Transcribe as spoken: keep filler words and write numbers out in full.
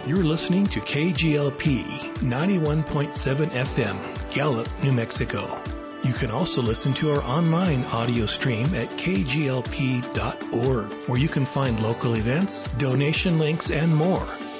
You're listening to K G L P ninety-one point seven F M, Gallup, New Mexico. You can also listen to our online audio stream at k g l p dot org, where you can find local events, donation links, and more.